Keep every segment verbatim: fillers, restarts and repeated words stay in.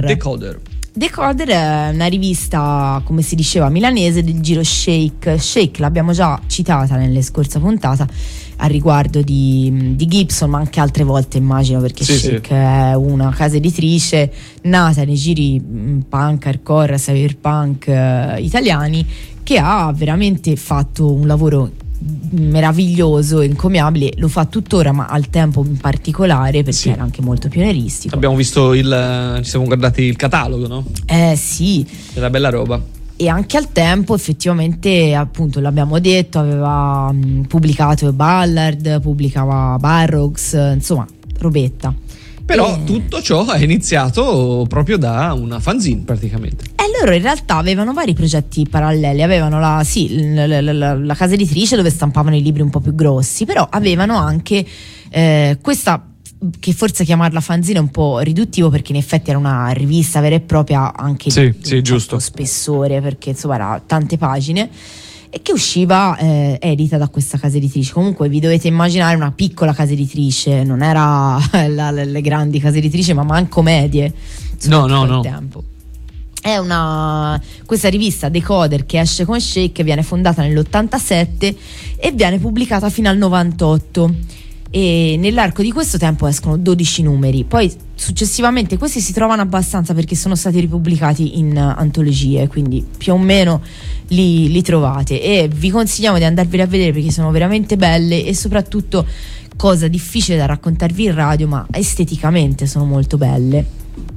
Decoder. Decoder è una rivista, come si diceva, milanese del giro Shake. Shake l'abbiamo già citata nelle scorse puntate a riguardo di, di Gibson, ma anche altre volte immagino, perché sì, Shake sì. è una casa editrice nata nei giri punk, hardcore, cyberpunk eh, italiani, che ha veramente fatto un lavoro meraviglioso, encomiabile, lo fa tuttora, ma al tempo in particolare perché sì. era anche molto pionieristico. Abbiamo visto il, ci siamo guardati il catalogo, no? Eh sì, era bella roba. E anche al tempo effettivamente, appunto, l'abbiamo detto, aveva mh, pubblicato Ballard, pubblicava Barrocks, insomma robetta. Però e... tutto ciò è iniziato proprio da una fanzine praticamente. E loro in realtà avevano vari progetti paralleli. Avevano la, sì, la, la, la, la casa editrice dove stampavano i libri un po' più grossi, però avevano anche eh, questa, che forse chiamarla fanzine è un po' riduttivo, perché in effetti era una rivista vera e propria, anche sì, di, sì, di giusto. spessore, perché insomma era tante pagine, e che usciva eh, edita da questa casa editrice. Comunque vi dovete immaginare una piccola casa editrice, non era la, la, le grandi case editrici, ma manco medie, no no no tempo. È una questa rivista Decoder, che esce con Shake, viene fondata nell'ottantasette e viene pubblicata fino al novantotto, e nell'arco di questo tempo escono dodici numeri. Poi successivamente questi si trovano abbastanza perché sono stati ripubblicati in antologie, quindi più o meno li, li trovate, e vi consigliamo di andarveli a vedere perché sono veramente belle, e soprattutto, cosa difficile da raccontarvi in radio, ma esteticamente sono molto belle.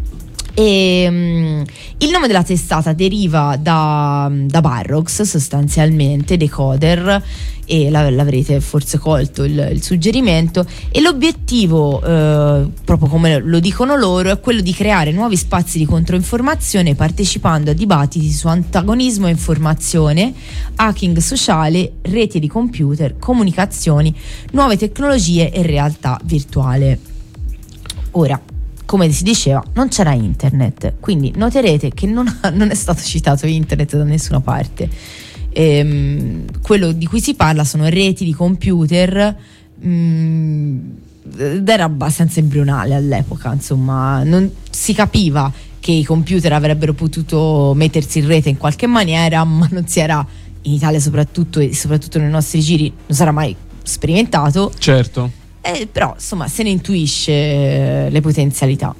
E um, il nome della testata deriva da, da Barrocks, sostanzialmente, Decoder, e l'avrete forse colto il, il suggerimento, e l'obiettivo, eh, proprio come lo dicono loro, è quello di creare nuovi spazi di controinformazione, partecipando a dibattiti su antagonismo e informazione, hacking sociale, reti di computer, comunicazioni, nuove tecnologie e realtà virtuale. Ora, come si diceva, non c'era internet, quindi noterete che non, ha, non è stato citato internet da nessuna parte. Ehm, quello di cui si parla sono reti di computer, mh, ed era abbastanza embrionale all'epoca, insomma, non si capiva che i computer avrebbero potuto mettersi in rete in qualche maniera, ma non si era, in Italia soprattutto, e soprattutto nei nostri giri, non sarà mai sperimentato. Certo. Eh, però insomma se ne intuisce eh, le potenzialità.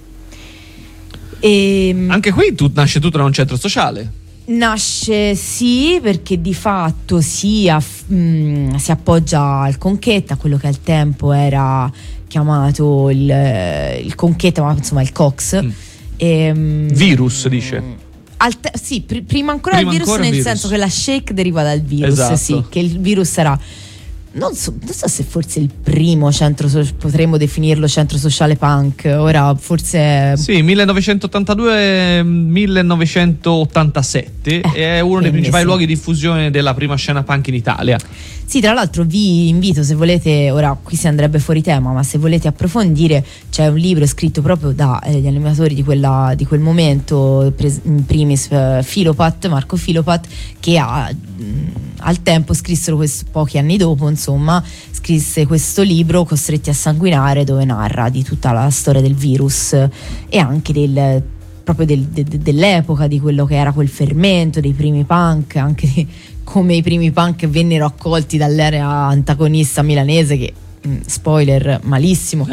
E, anche qui tu, nasce tutto da un centro sociale. Nasce sì, perché di fatto si, aff- mh, si appoggia al Conchetta, quello che al tempo era chiamato il, il Conchetta, ma insomma il Cox. Mm. E, mh, virus dice. Al te- sì, pr- prima ancora prima il virus, ancora nel virus. senso che la Shake deriva dal virus, esatto. Sì, che il virus era, non so, non so se forse il primo centro, so, potremmo definirlo centro sociale punk, ora forse sì, millenovecentottantadue millenovecentottantasette, eh, è uno dei principali sì. luoghi di diffusione della prima scena punk in Italia. Sì, tra l'altro vi invito, se volete, ora qui si andrebbe fuori tema, ma se volete approfondire, c'è un libro scritto proprio dagli eh, animatori di, quella, di quel momento, pres- in primis uh, Filopat, Marco Filopat, che ha, mh, al tempo scrissero questo, pochi anni dopo, insomma, scrisse questo libro, Costretti a sanguinare, dove narra di tutta la storia del virus e anche del proprio del, de, dell'epoca, di quello che era quel fermento dei primi punk, anche di come i primi punk vennero accolti dall'area antagonista milanese, che mh, spoiler, malissimo.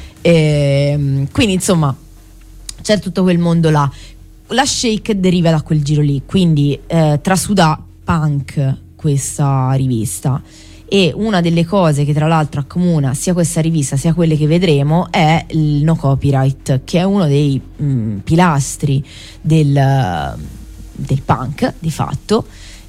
E, quindi insomma c'è tutto quel mondo là. La Shake deriva da quel giro lì, quindi eh, trasuda punk questa rivista. E una delle cose che tra l'altro accomuna sia questa rivista sia quelle che vedremo è il no copyright, che è uno dei mh, pilastri del, del punk di fatto,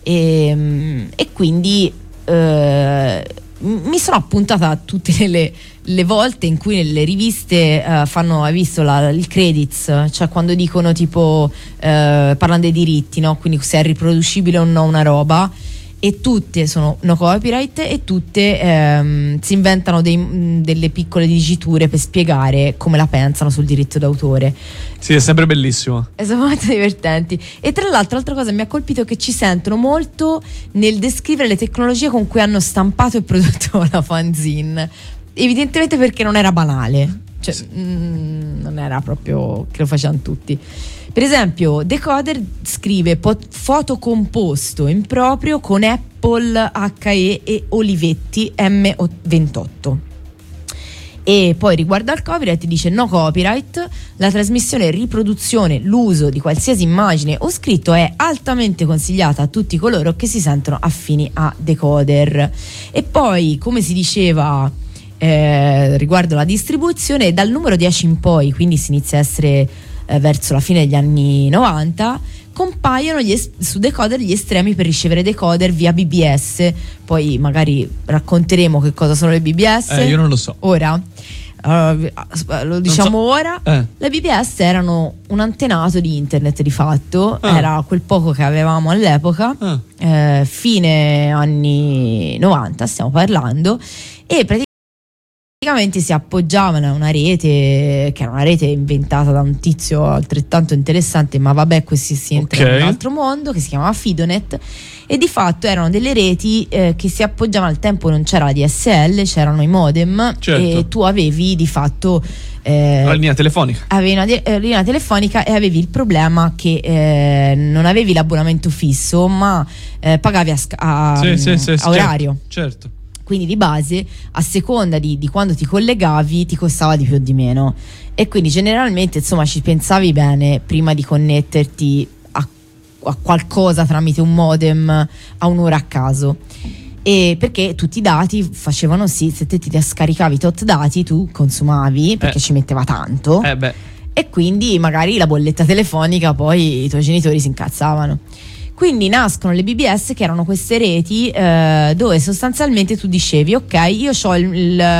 e, e quindi eh, mi sono appuntata tutte le, le volte in cui nelle riviste eh, fanno, hai visto la, il credits, cioè quando dicono tipo eh, parlano dei diritti, no? Quindi se è riproducibile o no una roba, e tutte sono no copyright, e tutte ehm, si inventano dei, mh, delle piccole diciture per spiegare come la pensano sul diritto d'autore. Sì, è sempre bellissimo. Sono molto divertenti. E tra l'altro, altra cosa mi ha colpito, che ci sentono molto nel descrivere le tecnologie con cui hanno stampato e prodotto la fanzine, evidentemente perché non era banale. cioè sì. mh, non era proprio che lo facevano tutti. Per esempio Decoder scrive pot- foto composto improprio con Apple H E e Olivetti M ventotto. E poi riguardo al copyright dice no copyright, la trasmissione, riproduzione, l'uso di qualsiasi immagine o scritto è altamente consigliata a tutti coloro che si sentono affini a Decoder. E poi, come si diceva eh, riguardo la distribuzione, dal numero dieci in poi, quindi si inizia a essere eh, verso la fine degli anni novanta, compaiono gli es- su Decoder gli estremi per ricevere decoder via B B S. Poi magari racconteremo che cosa sono le B B S. Eh, io non lo so. Ora, uh, lo diciamo so. ora. Eh. Le B B S erano un antenato di internet di fatto. Ah. Era quel poco che avevamo all'epoca, Ah. eh, fine anni novanta stiamo parlando, e praticamente Praticamente si appoggiavano a una rete che era una rete inventata da un tizio altrettanto interessante, ma vabbè, questi si entra okay. in un altro mondo, che si chiamava Fidonet, e di fatto erano delle reti eh, che si appoggiavano. Al tempo non c'era la D S L, c'erano i modem, certo. e tu avevi di fatto eh, la linea telefonica. Avevi una de- eh, linea telefonica e avevi il problema che eh, non avevi l'abbonamento fisso, ma eh, pagavi a, sc- a, sì, sì, sì, a sì, orario. Certo. certo. Quindi di base, a seconda di, di quando ti collegavi, ti costava di più o di meno. E quindi generalmente, insomma, ci pensavi bene prima di connetterti a, a qualcosa tramite un modem a un'ora a caso. E perché tutti i dati facevano sì, se te ti scaricavi tot dati, tu consumavi, perché eh. ci metteva tanto. Eh beh. E quindi magari la bolletta telefonica, poi i tuoi genitori si incazzavano. Quindi nascono le B B S, che erano queste reti eh, dove sostanzialmente tu dicevi ok, io c'ho il,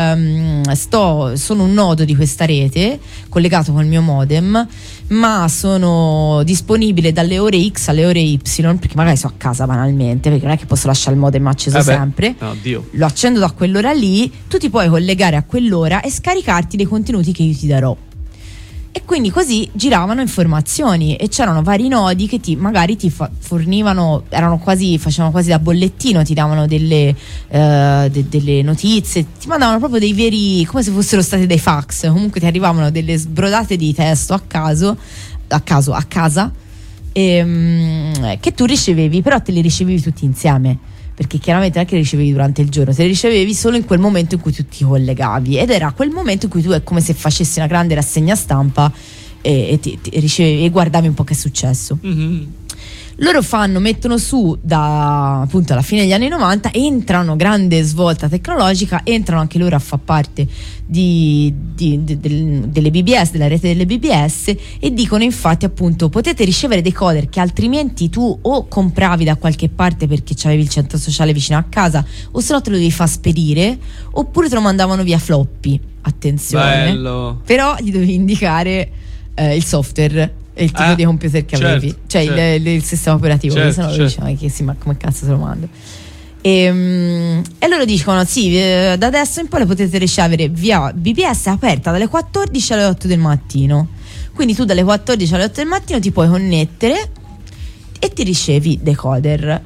il, sto, sono un nodo di questa rete collegato col mio modem, ma sono disponibile dalle ore X alle ore Y, perché magari sono a casa banalmente, perché non è che posso lasciare il modem acceso eh beh, sempre. no, Dio. Lo accendo da quell'ora lì, tu ti puoi collegare a quell'ora e scaricarti dei contenuti che io ti darò. E quindi così giravano informazioni, e c'erano vari nodi che ti magari ti fa- fornivano, erano quasi, facevano quasi da bollettino, ti davano delle, uh, de- delle notizie, ti mandavano proprio dei veri, come se fossero stati dei fax. Comunque ti arrivavano delle sbrodate di testo a caso, a caso, a casa, e, um, che tu ricevevi, però te le ricevevi tutti insieme, perché chiaramente non è che le ricevevi durante il giorno, te le ricevevi solo in quel momento in cui tu ti collegavi, ed era quel momento in cui tu è come se facessi una grande rassegna stampa e, e, ti, ti ricevevi e guardavi un po' che è successo. Mm-hmm. Loro fanno, mettono su da appunto alla fine degli anni novanta, entrano, grande svolta tecnologica, entrano anche loro a far parte di, di, di, del, delle B B S, della rete delle B B S, e dicono infatti appunto potete ricevere decoder che altrimenti tu o compravi da qualche parte perché c'avevi il centro sociale vicino a casa, o se no te lo devi far spedire, oppure te lo mandavano via floppy. Attenzione, bello. Però gli dovevi indicare eh, il software e il tipo ah, di computer che certo, avevi, cioè certo. il, il sistema operativo, certo, se no certo. dicevano che sì, ma come cazzo se lo mando? E, um, e loro dicono sì, eh, da adesso in poi le potete ricevere via B B S, aperta dalle quattordici alle otto del mattino, quindi tu dalle quattordici alle otto del mattino ti puoi connettere e ti ricevi decoder.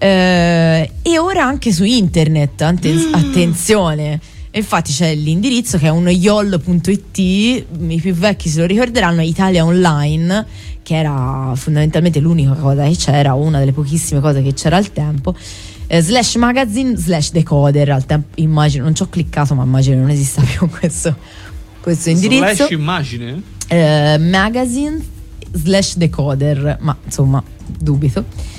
Eh, e ora anche su internet, ante- mm. attenzione. E infatti c'è l'indirizzo che è uno yol punto it, i più vecchi se lo ricorderanno, Italia Online, che era fondamentalmente l'unica cosa che c'era, una delle pochissime cose che c'era al tempo, eh, slash magazine slash decoder. Al tempo immagino, non ci ho cliccato, ma immagino non esista più questo, questo indirizzo. Slash immagine? Eh, magazine slash decoder, ma insomma dubito.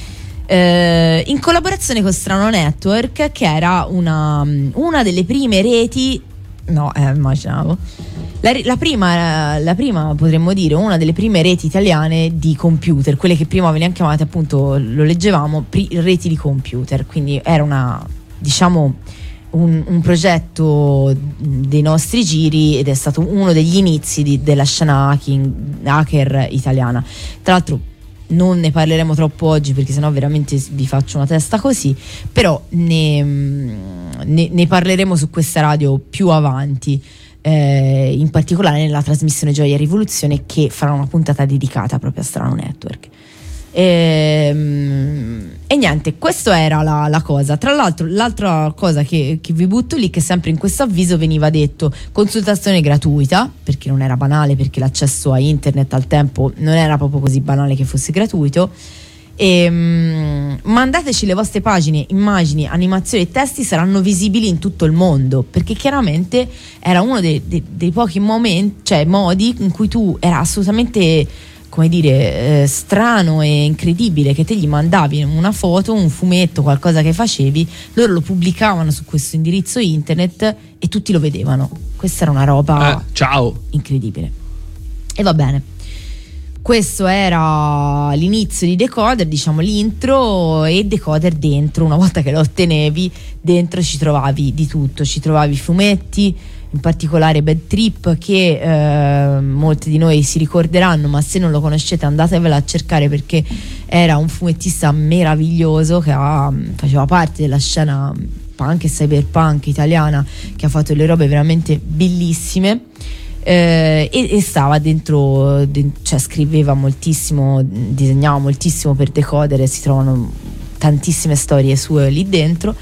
Eh, in collaborazione con Strano Network, che era una, una delle prime reti, no, eh, immaginavo la, la prima la prima potremmo dire una delle prime reti italiane di computer, quelle che prima venivano chiamate appunto, lo leggevamo, pri- reti di computer. Quindi era una, diciamo, un, un progetto dei nostri giri, ed è stato uno degli inizi di, della scena hacking, hacker italiana. Tra l'altro non ne parleremo troppo oggi, perché sennò veramente vi faccio una testa così, però ne, ne, ne parleremo su questa radio più avanti, eh, in particolare nella trasmissione Gioia e Rivoluzione, che farà una puntata dedicata proprio a Strano Network. E, e niente, questa era la, la cosa. Tra l'altro, l'altra cosa che, che vi butto lì, che sempre in questo avviso veniva detto consultazione gratuita, perché non era banale, perché l'accesso a internet al tempo non era proprio così banale che fosse gratuito. E, um, mandateci le vostre pagine, immagini, animazioni e testi, saranno visibili in tutto il mondo, perché chiaramente era uno dei, dei, dei pochi momenti, cioè modi in cui tu era assolutamente, come dire, eh, strano e incredibile che te gli mandavi una foto, un fumetto, qualcosa che facevi, loro lo pubblicavano su questo indirizzo internet e tutti lo vedevano. Questa era una roba eh, ciao. incredibile. E va bene, questo era l'inizio di Decoder, diciamo l'intro. E Decoder dentro, una volta che lo ottenevi, dentro ci trovavi di tutto, ci trovavi fumetti, in particolare Bad Trip, che eh, molti di noi si ricorderanno, ma se non lo conoscete andatevela a cercare, perché era un fumettista meraviglioso che ha, faceva parte della scena punk e cyberpunk italiana, che ha fatto le robe veramente bellissime. Eh, e, e stava dentro, de, cioè scriveva moltissimo, disegnava moltissimo per Decoder, e si trovano tantissime storie sue lì dentro.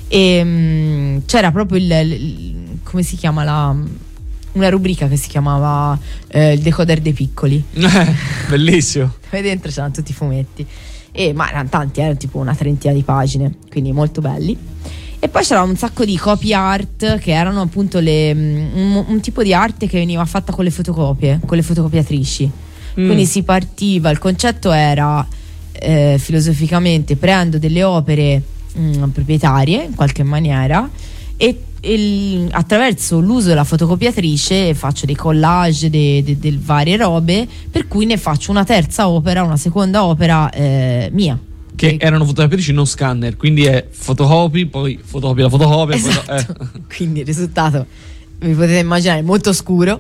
E mh, c'era proprio il, il come si chiama la una rubrica che si chiamava eh, il Decoder dei piccoli. Bellissimo. E dentro c'erano tutti i fumetti, e, ma erano tanti, erano tipo una trentina di pagine, quindi molto belli. E poi c'era un sacco di copy art, che erano appunto le, un, un tipo di arte che veniva fatta con le fotocopie, con le fotocopiatrici. Mm. Quindi si partiva, il concetto era eh, filosoficamente prendo delle opere mh, proprietarie in qualche maniera, e il, attraverso l'uso della fotocopiatrice faccio dei collage de, de, de varie robe, per cui ne faccio una terza opera, una seconda opera eh, mia. Che erano fotocopiatrici, non scanner, quindi è fotocopy, poi fotocopia la fotocopia. Esatto. Poi, eh. Quindi il risultato vi potete immaginare molto scuro,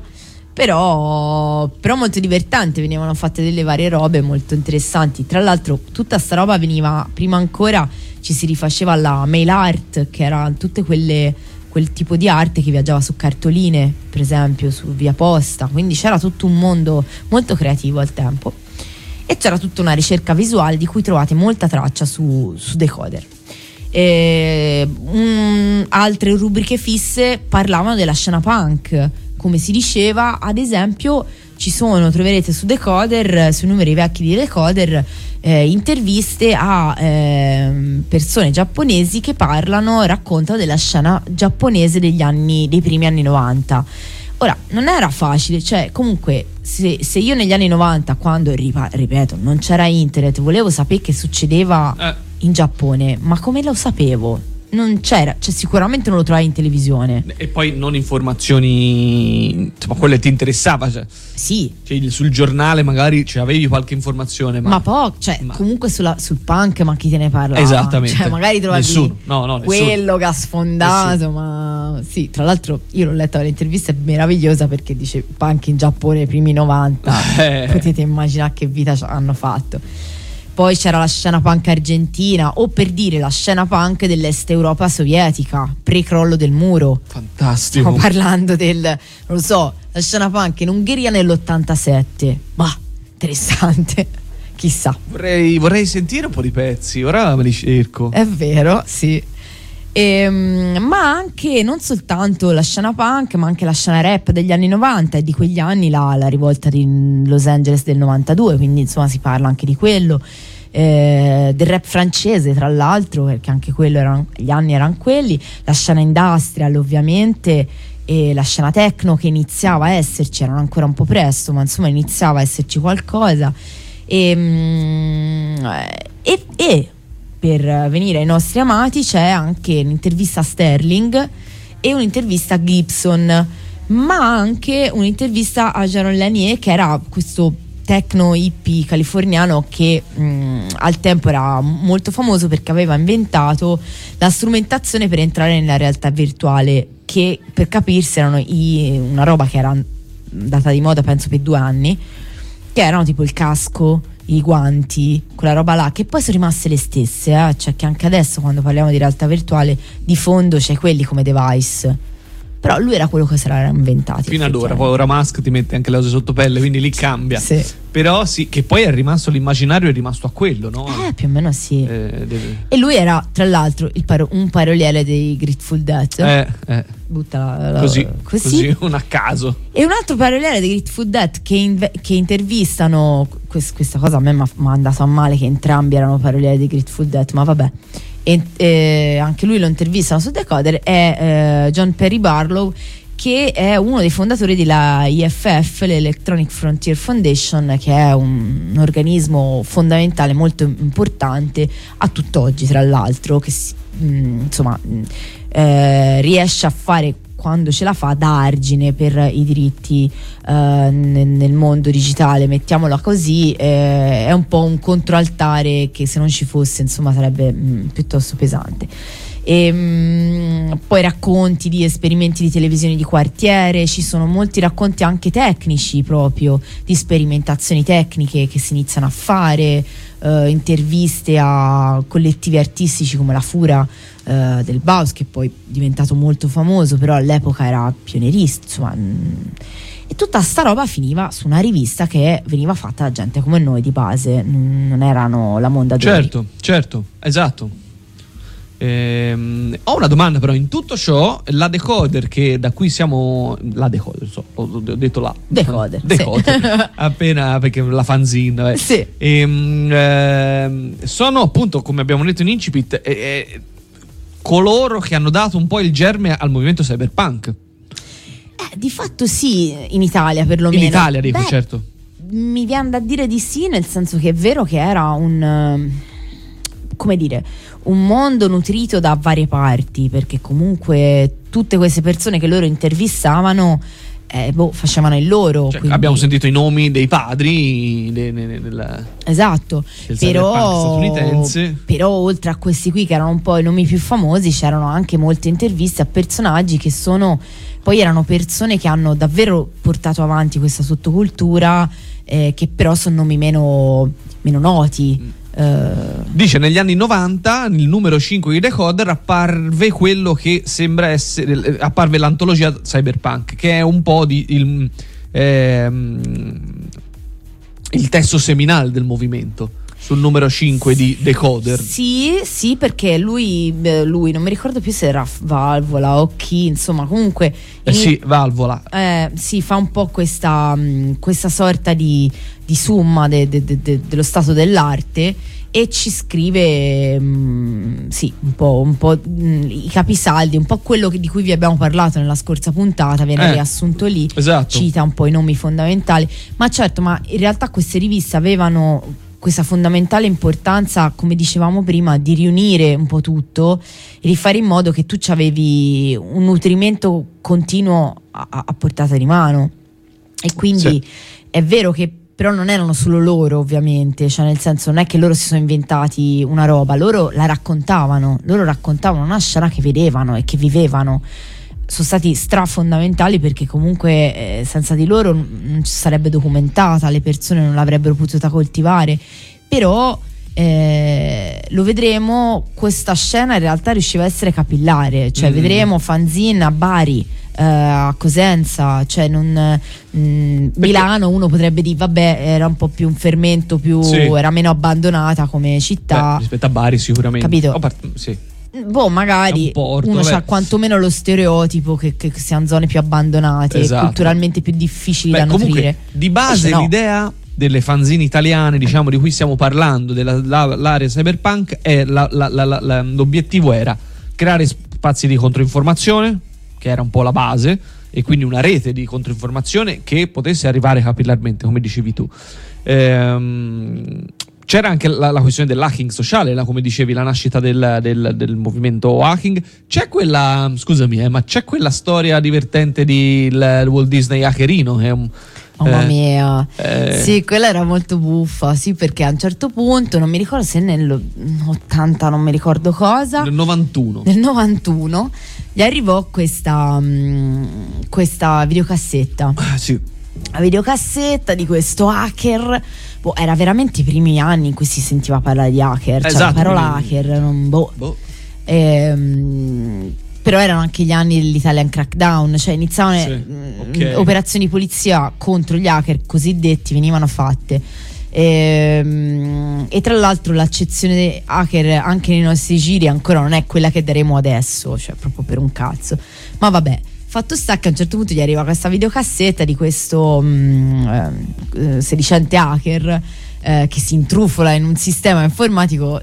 però, però molto divertente. Venivano fatte delle varie robe molto interessanti. Tra l'altro tutta sta roba veniva, prima ancora ci si rifaceva alla mail art, che era tutte quelle, quel tipo di arte che viaggiava su cartoline, per esempio su via posta, quindi c'era tutto un mondo molto creativo al tempo. E c'era tutta una ricerca visuale di cui trovate molta traccia su, su Decoder. E, um, altre rubriche fisse parlavano della scena punk, come si diceva. Ad esempio ci sono, troverete su Decoder, sui numeri vecchi di Decoder, eh, interviste a eh, persone giapponesi che parlano, raccontano della scena giapponese degli anni, dei primi anni novanta. Ora, non era facile, cioè comunque se, se io negli anni novanta, quando, ripeto, non c'era internet, volevo sapere che succedeva eh. in Giappone, ma come lo sapevo? Non c'era, cioè sicuramente non lo trovavi in televisione. E poi non informazioni, insomma, quelle ti interessava, cioè. Sì. Cioè, sul giornale magari cioè, avevi qualche informazione, ma, ma poco, cioè ma... comunque sulla, sul punk, ma chi te ne parla? Esattamente. Cioè magari trovavi nessuno. No, no, quello nessuno. che ha sfondato, nessuno. Ma sì, tra l'altro io l'ho letta l'intervista, è meravigliosa, perché dice punk in Giappone primi novanta, eh. Potete immaginare che vita hanno fatto. Poi c'era la scena punk argentina, o per dire la scena punk dell'est Europa sovietica, pre-crollo del muro. Fantastico. Stiamo parlando del, non lo so, la scena punk in Ungheria nell'ottantasette. Bah, interessante. Chissà. Vorrei, vorrei sentire un po' di pezzi, ora me li cerco. È vero, sì. E, ma anche non soltanto la scena punk, ma anche la scena rap degli anni novanta, e di quegli anni la, la rivolta di Los Angeles del novantadue, quindi insomma si parla anche di quello, eh, del rap francese tra l'altro, perché anche quello erano, gli anni erano quelli, la scena industrial ovviamente, e la scena techno che iniziava a esserci, erano ancora un po' presto, ma insomma iniziava a esserci qualcosa. E, e, e per venire ai nostri amati c'è anche un'intervista a Sterling e un'intervista a Gibson, ma anche un'intervista a Jaron Lanier, che era questo techno hippie californiano che mh, al tempo era molto famoso perché aveva inventato la strumentazione per entrare nella realtà virtuale, che per capirsi erano i, una roba che era andata di moda penso per due anni, che erano tipo il casco, i guanti, quella roba là, che poi sono rimaste le stesse, eh? Cioè che anche adesso quando parliamo di realtà virtuale di fondo c'è quelli come device, però lui era quello che se l'era inventato fino ad ora. Poi ora Musk ti mette anche le cose sotto pelle, quindi lì cambia. Sì. Però sì, che poi è rimasto l'immaginario, è rimasto a quello, no? Eh, più o meno sì. Eh, deve... E lui era, tra l'altro, il paro- un paroliere dei Grateful Dead. Eh, eh. Butta la, la, Così, così. così, un a caso. E un altro paroliere dei Grateful Dead che, inve- che intervistano, quest- questa cosa a me mi ha andato a male, che entrambi erano parolieri dei Grateful Dead, ma vabbè. E, eh, anche lui lo intervistano su Decoder, è eh, John Perry Barlow, che è uno dei fondatori della I F F, l'Electronic Frontier Foundation, che è un, un organismo fondamentale molto importante a tutt'oggi, tra l'altro, che mh, insomma mh, eh, riesce a fare, quando ce la fa, da argine per i diritti eh, nel, nel mondo digitale, mettiamola così. Eh, è un po' un controaltare che, se non ci fosse, insomma, sarebbe mh, piuttosto pesante. E, mh, poi racconti di esperimenti di televisione di quartiere, ci sono molti racconti anche tecnici, proprio di sperimentazioni tecniche che si iniziano a fare, eh, interviste a collettivi artistici come la Fura eh, del Baus, che poi è diventato molto famoso, però all'epoca era pionierista, insomma. Mh, e tutta sta roba finiva su una rivista che veniva fatta da gente come noi di base, non erano la Mondadori. Certo, certo, esatto. Ehm, ho una domanda però, in tutto ciò la Decoder, che da qui siamo, la Decoder, so, ho, ho detto la Decoder, Decoder sì. appena, perché la fanzine, eh. Sì. Ehm, ehm, sono appunto, come abbiamo detto in incipit, eh, eh, coloro che hanno dato un po' il germe al movimento cyberpunk. Eh, di fatto sì, in Italia perlomeno. In Italia dico. Beh, certo. Mi viene da dire di sì, nel senso che è vero che era un, come dire, un mondo nutrito da varie parti, perché comunque tutte queste persone che loro intervistavano eh, boh, facevano il loro, cioè, quindi... abbiamo sentito i nomi dei padri de, de, de, del, esatto, del però, statunitense. Però oltre a questi qui che erano un po' i nomi più famosi, c'erano anche molte interviste a personaggi che sono poi erano persone che hanno davvero portato avanti questa sottocultura, eh, che però sono nomi meno, meno noti. Mm. Uh, Dice, negli anni novanta il numero cinque di Decoder apparve quello che sembra essere, apparve l'antologia Cyberpunk, che è un po' di il, ehm, il testo seminale del movimento, sul numero cinque di Decoder. Sì, sì, perché lui, lui non mi ricordo più se era Valvola o chi, insomma, comunque eh sì, Valvola. Eh, sì, fa un po' questa, questa sorta di, di summa de, de, de, de, dello stato dell'arte, e ci scrive mh, sì, un po', un po' mh, i capisaldi, un po' quello che, di cui vi abbiamo parlato nella scorsa puntata, viene eh, riassunto lì, esatto. Cita un po' i nomi fondamentali, ma certo, ma in realtà queste riviste avevano questa fondamentale importanza, come dicevamo prima, di riunire un po' tutto e di fare in modo che tu avevi un nutrimento continuo a, a portata di mano. E quindi sì, è vero che però non erano solo loro, ovviamente, cioè nel senso, non è che loro si sono inventati una roba, loro la raccontavano, loro raccontavano una scena che vedevano e che vivevano. Sono stati strafondamentali, perché comunque eh, senza di loro non ci sarebbe documentata, le persone non l'avrebbero potuta coltivare. Però eh, lo vedremo, questa scena in realtà riusciva a essere capillare, cioè mm. vedremo fanzine a Bari, eh, a Cosenza, cioè non mh, Milano uno potrebbe dire vabbè, era un po' più un fermento, più sì, era meno abbandonata come città. Beh, rispetto a Bari sicuramente, capito? Oh, part- sì. Boh, magari un porto, uno ha quantomeno lo stereotipo che, che siano zone più abbandonate, esatto, culturalmente più difficili Beh, da nutrire. Comunque, di base no, l'idea delle fanzine italiane, diciamo, di cui stiamo parlando, dell'area cyberpunk, è la, la, la, la, l'obiettivo era creare spazi di controinformazione, che era un po' la base, e quindi una rete di controinformazione che potesse arrivare capillarmente, come dicevi tu. Ehm, c'era anche la, la questione dell'hacking sociale, la, come dicevi, la nascita del, del, del movimento hacking. C'è quella, scusami, eh, ma c'è quella storia divertente di il, Walt Disney hackerino, che è un Mamma eh, mia, eh. sì, quella era molto buffa, sì, perché a un certo punto, non mi ricordo se nell'ottanta, non mi ricordo cosa, nel novantuno, nel novantuno gli arrivò questa, mh, questa videocassetta. Ah, sì. La videocassetta di questo hacker. Boh, era veramente i primi anni in cui si sentiva parlare di hacker, esatto, cioè la parola quindi... hacker, non, boh. boh. Ehm, però erano anche gli anni dell'Italian crackdown, cioè iniziavano Sì, mh, ok. operazioni di polizia contro gli hacker cosiddetti venivano fatte. E, e tra l'altro l'accezione dei hacker anche nei nostri giri ancora non è quella che daremo adesso, cioè proprio per un cazzo. Ma vabbè, fatto sta che a un certo punto gli arriva questa videocassetta di questo mh, eh, sedicente hacker eh, che si intrufola in un sistema informatico,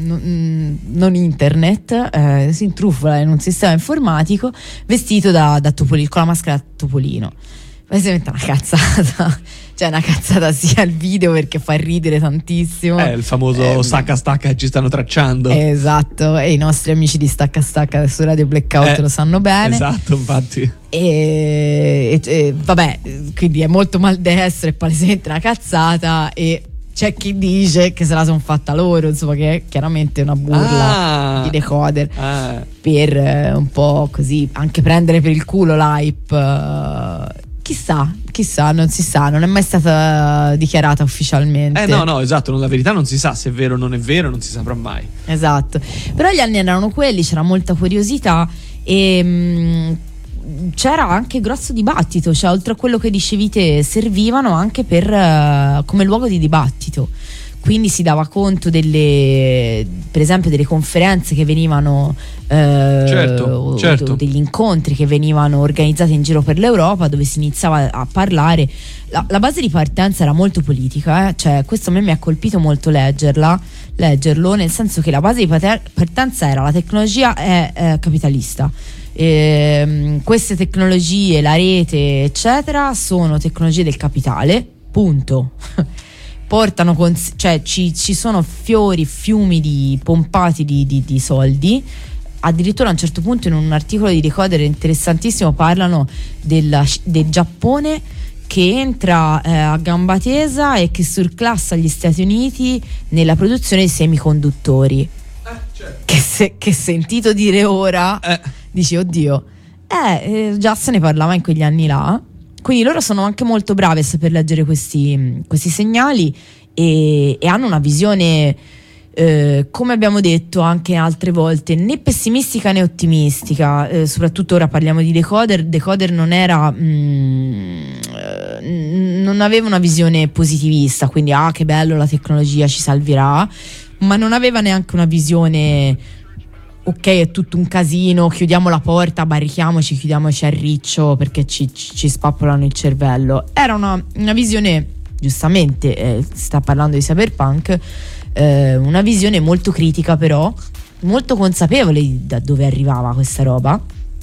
n- non internet, eh, si intrufola in un sistema informatico vestito da, da Topolino, con la maschera da Topolino. Poi si mette una cazzata, cioè una cazzata sia il video perché fa ridere tantissimo. È il famoso Eh, stacca stacca che ci stanno tracciando. Esatto, e i nostri amici di Stacca Stacca su Radio Blackout Eh, lo sanno bene. Esatto, infatti. E, e- e vabbè, quindi è molto maldestro, è palesemente una cazzata, e c'è chi dice che se la sono fatta loro, insomma, che è chiaramente una burla Ah. di Decoder Ah, per eh, un po' così anche prendere per il culo l'hype. eh, Chissà, chissà, non si sa, non è mai stata dichiarata ufficialmente. eh no, no, esatto, non- la verità non si sa se è vero o non è vero, non si saprà mai. Esatto, però gli anni erano quelli, c'era molta curiosità e mh, c'era anche grosso dibattito, cioè oltre a quello che dicevi te servivano anche per eh, come luogo di dibattito. Quindi si dava conto delle, per esempio, delle conferenze che venivano eh, Certo, o- certo. o degli incontri che venivano organizzati in giro per l'Europa, dove si iniziava a parlare. La, la base di partenza era molto politica, eh? Cioè questo a me mi ha colpito molto leggerla, leggerlo, nel senso che la base di pater- partenza era: la tecnologia è eh, capitalista. Ehm, queste tecnologie, la rete, eccetera, sono tecnologie del capitale, punto. Portano con, cioè ci, ci sono fiori, fiumi di pompati di, di, di soldi. Addirittura a un certo punto in un articolo di Decoder interessantissimo parlano della, del Giappone che entra eh, a gamba tesa e che surclassa gli Stati Uniti nella produzione di semiconduttori. Eh, certo. Che, se, che sentito dire ora Eh. dici oddio, eh, eh, già se ne parlava in quegli anni là. Quindi loro sono anche molto brave a saper leggere questi, questi segnali e, e hanno una visione, eh, come abbiamo detto anche altre volte, né pessimistica né ottimistica. Eh, soprattutto ora parliamo di Decoder. Decoder non era mm, eh, non aveva una visione positivista, quindi ah che bello, la tecnologia ci salverà, ma non aveva neanche una visione ok, è tutto un casino, chiudiamo la porta, barrichiamoci, chiudiamoci a riccio perché ci, ci, ci spappolano il cervello. Era una, una visione, giustamente, eh, si sta parlando di cyberpunk, eh, una visione molto critica, però molto consapevole di da dove arrivava questa roba,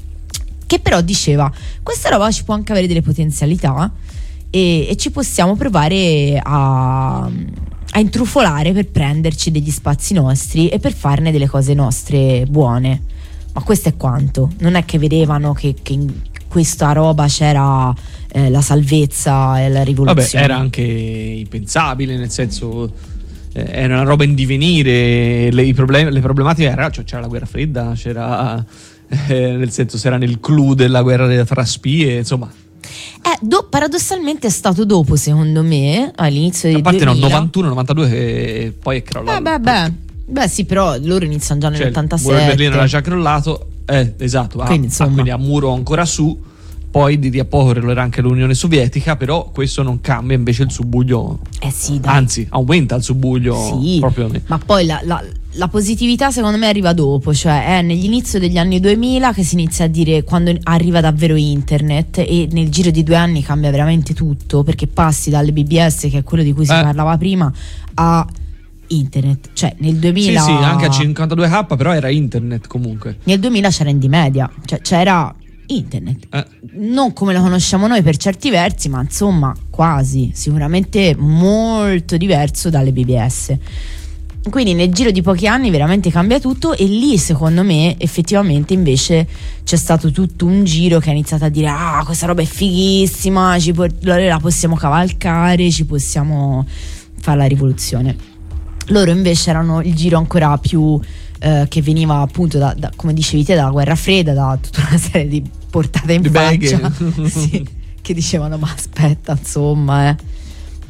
che però diceva: questa roba ci può anche avere delle potenzialità e, e ci possiamo provare a a intrufolare per prenderci degli spazi nostri e per farne delle cose nostre buone. Ma questo è quanto. Non è che vedevano che, che in questa roba c'era eh, la salvezza e la rivoluzione. Vabbè, era anche impensabile, nel senso eh, era una roba in divenire, le, i problemi, le problematiche erano, cioè, c'era la guerra fredda, c'era eh, nel senso se era nel clou della guerra delle tra spie, insomma. Eh, do, paradossalmente è stato dopo, secondo me, all'inizio dei A parte no, duemila. novantuno novantadue e poi è crollato. Eh, beh, beh, beh, sì, però loro iniziano già Cioè, il nell'ottantasette. muro di Berlino era già crollato, eh, esatto, Quindi, ah, insomma. ah, quindi a muro ancora su. Poi di lì a poco era anche l'Unione Sovietica, però questo non cambia invece il subbuglio, Eh sì, dai. anzi aumenta il subbuglio Sì, proprio. ma poi la, la, la positività secondo me arriva dopo, cioè è negli inizi degli anni duemila che si inizia a dire, quando arriva davvero internet, e nel giro di due anni cambia veramente tutto, perché passi dalle B B S, che è quello di cui si Eh. parlava prima, a internet. Cioè nel duemila, Sì, sì, anche a cinquantadue K, però era internet comunque. nel duemila c'era Indymedia, cioè c'era internet, Eh. non come lo conosciamo noi per certi versi, ma insomma quasi, sicuramente molto diverso dalle B B S. Quindi nel giro di pochi anni veramente cambia tutto, e lì secondo me effettivamente invece c'è stato tutto un giro che ha iniziato a dire: ah, questa roba è fighissima, ci po- la possiamo cavalcare, ci possiamo fare la rivoluzione. Loro invece erano il giro ancora più eh, che veniva appunto da, da, come dicevi te, dalla guerra fredda, da tutta una serie di portate in Di faccia beghe. sì, che dicevano: ma aspetta, insomma, eh.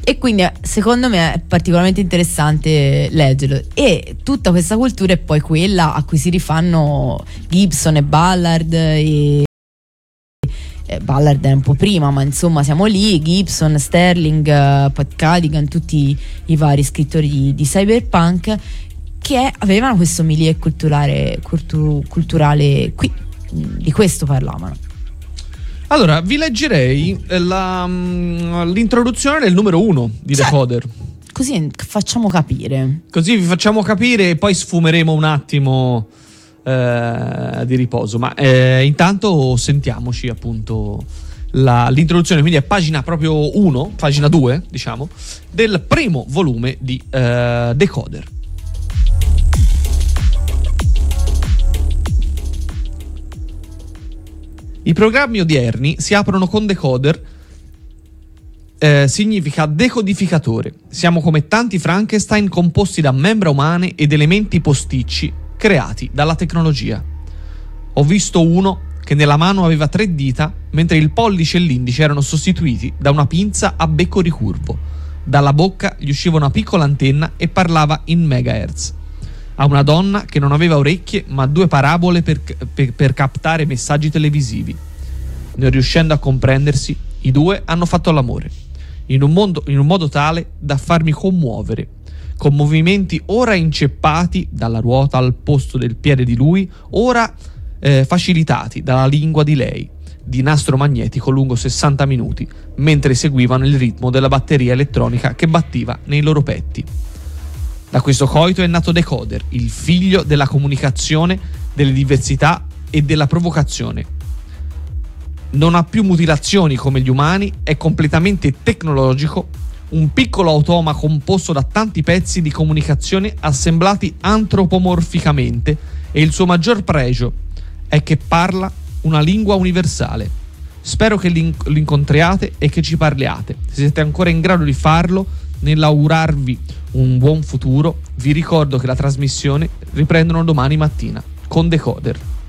E quindi secondo me è particolarmente interessante leggerlo. E tutta questa cultura è poi quella a cui si rifanno Gibson e Ballard e Ballard è un po' prima, ma insomma siamo lì, Gibson, Sterling, uh, Pat Cadigan, tutti i vari scrittori di, di cyberpunk che avevano questo milieu culturale, cultu- culturale qui, di questo parlavano. Allora, vi leggerei la, l'introduzione del numero uno di cioè, Decoder. Così facciamo capire. Così vi facciamo capire e poi sfumeremo un attimo eh, di riposo. Ma eh, intanto sentiamoci appunto la, l'introduzione, quindi è pagina proprio uno, pagina due, diciamo, del primo volume di eh, Decoder. I programmi odierni si aprono con Decoder, eh, significa decodificatore. Siamo come tanti Frankenstein composti da membra umane ed elementi posticci creati dalla tecnologia. Ho visto uno che nella mano aveva tre dita, mentre il pollice e l'indice erano sostituiti da una pinza a becco ricurvo. Dalla bocca gli usciva una piccola antenna e parlava in megahertz. A una donna che non aveva orecchie ma due parabole per, per, per captare messaggi televisivi. Non riuscendo a comprendersi, i due hanno fatto l'amore, in un, mondo, in un modo tale da farmi commuovere, con movimenti ora inceppati dalla ruota al posto del piede di lui, ora eh, facilitati dalla lingua di lei, di nastro magnetico lungo sessanta minuti, mentre seguivano il ritmo della batteria elettronica che batteva nei loro petti. Da questo coito è nato Decoder, il figlio della comunicazione, delle diversità e della provocazione. Non ha più mutilazioni come gli umani, è completamente tecnologico, un piccolo automa composto da tanti pezzi di comunicazione assemblati antropomorficamente, e il suo maggior pregio è che parla una lingua universale. Spero che lo incontriate e che ci parliate. Se siete ancora in grado di farlo, nell'augurarvi un buon futuro, vi ricordo che la trasmissione riprendono domani mattina con Decoder.